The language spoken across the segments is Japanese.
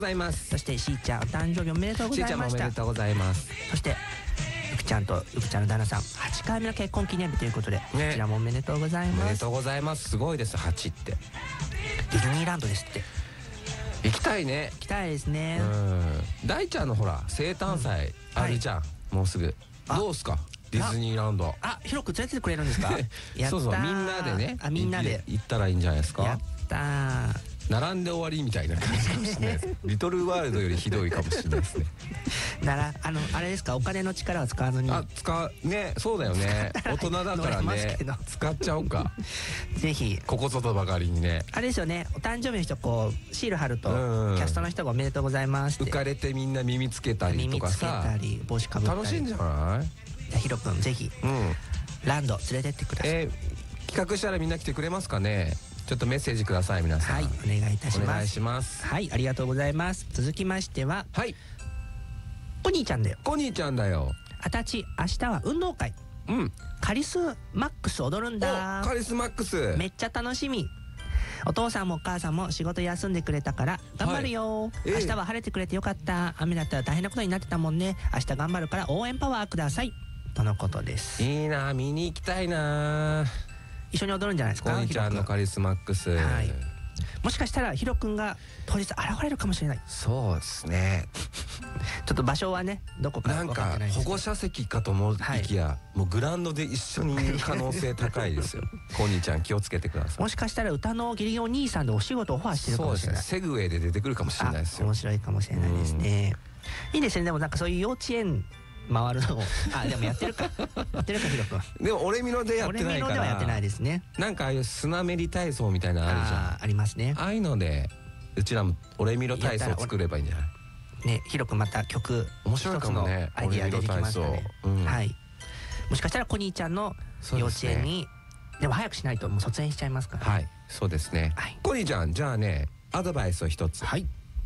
ございます。 そしてしーちゃんお誕生日おめでとうございました。 しーちゃんもおめでとうございます。 そしてゆくちゃんとゆくちゃんの旦那さん8回目の結婚記念日ということで、こちらもおめでとうございます。 おめでとうございます。すごいです。8ってディズニーランドですって。 行きたいね。 行きたいですね。 大ちゃんのほら生誕祭あるじゃん、もうすぐ。どうすかディズニーランド。 ひろく連れてってくれるんですか？ そうそう、みんなでね、 みんなで行ったらいいんじゃないですか。 やったー。 並んで終わりみたいな感じかもしれないです。リトルワールドよりひどいかもしれないですね。 あれですか、お金の力を使わずに。 ね、そうだよね。大人だからね、使っちゃおうか。 ぜひここぞとばかりにね。 あれですよね、お誕生日の人こうシール貼るとキャストの人がおめでとうございますって浮かれてみんな耳つけたりとかさ、 耳つけたり帽子かぶったり楽しいんじゃない？ じゃあひろくんぜひランド連れてってください。 企画したらみんな来てくれますかね。ちょっとメッセージください皆さん。 はい、お願いいたします。 お願いします。 はい、ありがとうございます。続きましては、はい、コニーちゃんだよ。 コニーちゃんだよ。 あたち明日は運動会。カリスマックス踊るんだ。 カリスマックスめっちゃ楽しみ。お父さんもお母さんも仕事休んでくれたから頑張るよ。明日は晴れてくれてよかった。雨だったら大変なことになってたもんね。明日頑張るから応援パワーくださいとのことです。 いいな、見に行きたいな。 一緒に踊るんじゃないですか。 コニーちゃんのカリスマックス。 もしかしたらヒロくんが当日現れるかもしれない。 そうですね。 ちょっと場所はねどこか分かってないですけど、 保護者席かと思いきや、もうグラウンドで一緒にいる可能性高いですよ。コニーちゃん気をつけてください。 もしかしたら歌のギリギリお兄さんでお仕事オファーしてるかもしれない。 セグウェイで出てくるかもしれないですよ。 面白いかもしれないですね。いいですね。でもなんかそういう幼稚園回るのをでもやってるかやってるかヒロ君。でもオレミノでやってないから。オレミノではやってないですね。 なんかああいう砂めり体操みたいなのあるじゃん。 ありますね。 ああいうのでうちらもオレミノ体操作ればいいんじゃないね。ヒロ君また曲面白いかもね。 アイディア出てきましたね。はい。もしかしたらコニーちゃんの幼稚園にでも早くしないともう卒園しちゃいますから。 はい、そうですね。コニーちゃんじゃあねアドバイスを一つ。はい。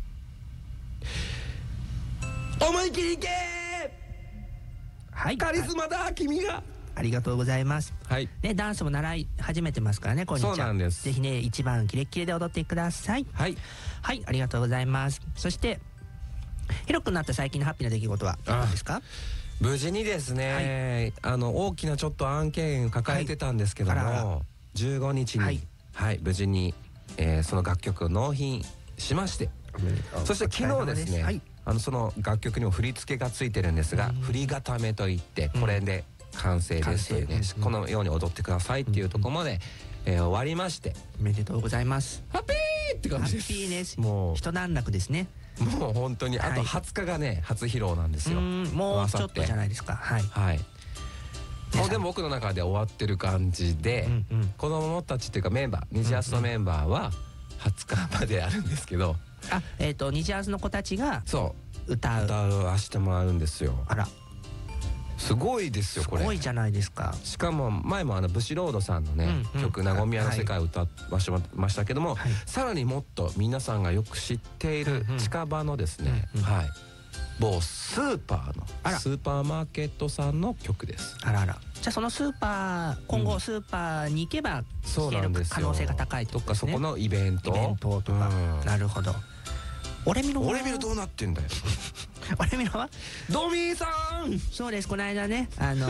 思い切りいけ。はい、カリスマだ君が。 ありがとうございます。はい。ね、ダンスも習い始めてますからね、コニーちゃん。そうなんです。ぜひね、一番キレッキレで踊ってください。はい。はい、ありがとうございます。そして、ヒロ君になった最近のハッピーな出来事は何ですか？ 無事にですね、大きなちょっと案件抱えてたんですけども、15日に、はい、無事に、その楽曲を納品しまして、そして昨日ですね、その楽曲にも振り付けがついてるんですが、振り固めといってこれで完成ですというね、このように踊ってくださいっていうところまで終わりまして、 おめでとうございます。 ハッピーって感じです。 ハッピーです。もう一段落ですね。 もう本当にあと20日がね初披露なんですよ。 もうちょっとじゃないですか。はいはい。 もうでも僕の中で終わってる感じで、子供たちっていうかメンバー、ニジアスのメンバーは20日まであるんですけど、 ニジアスの子たちが歌う明日もあるんですよ。あら、すごいですよこれ。 すごいじゃないですか。 しかも前もブシロードさんのね曲「なごみやの世界」を歌わせましたけども、さらにもっと皆さんがよく知っている近場のですね、某スーパーマーケットさんの曲です。 あらあら。じゃあそのスーパー、今後スーパーに行けば聴ける可能性が高いってことですね。 どっかそこのイベントとか。なるほど。オレミノどうなってんだよ。 オレミノはドミーさん。 そうです、この間ね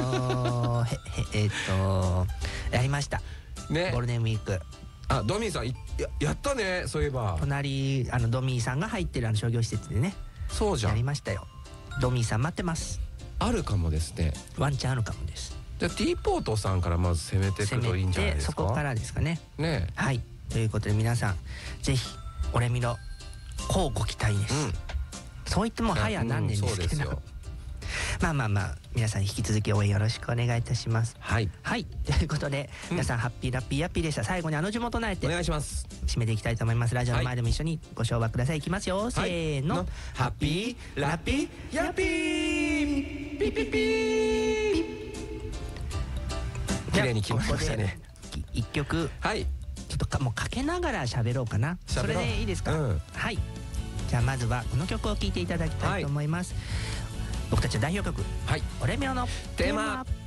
やりましたね、ゴールデンウィーク。 ドミーさんやったね。そういえば隣ドミーさんが入ってる商業施設でね、 そうじゃん、 やりましたよ。ドミーさん待ってます。 あるかもですね。 ワンチャンあるかもです。 じゃあティーポートさんからまず攻めていくといいんじゃないですか。 そこからですかね。 ね。 はい、ということで皆さんぜひオレミノ乞うご期待です。そう言っても早何年ですけど、まあ皆さん引き続き応援よろしくお願いいたします。はいはい、ということで皆さんハッピーラッピーヤッピーでした。最後に地元唱えてお願いします。締めていきたいと思います。ラジオの前でも一緒にご唱和ください。いきますよ、せーの。ハッピーラッピーヤッピー、ピピピー。 綺麗に決まりましたね。 一曲、はいちょっともうかけながら喋ろうかな。それでいいですか？はい。じゃあまずはこの曲を聴いていただきたいと思います。僕たちの代表曲、オレミノのテーマ。